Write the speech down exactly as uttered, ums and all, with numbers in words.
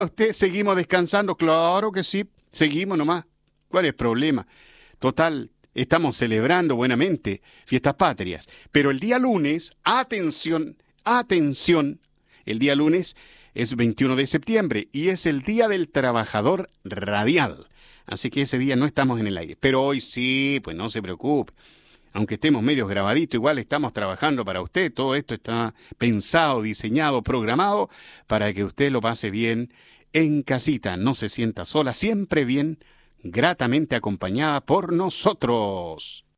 usted seguimos descansando, claro que sí, seguimos nomás. ¿Cuál es el problema? Total, estamos celebrando buenamente fiestas patrias. Pero el día lunes, atención, atención, el día lunes es veintiuno de septiembre y es el Día del Trabajador Radial. Así que ese día no estamos en el aire. Pero hoy sí, pues no se preocupe. Aunque estemos medios grabaditos, igual estamos trabajando para usted. Todo esto está pensado, diseñado, programado para que usted lo pase bien en casita. No se sienta sola, siempre bien, gratamente acompañada por nosotros.